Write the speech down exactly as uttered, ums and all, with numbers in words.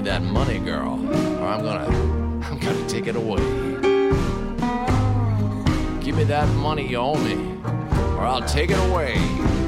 that money, girl, or I'm gonna, I'm gonna take it away. Give me that money you owe me, or I'll take it away.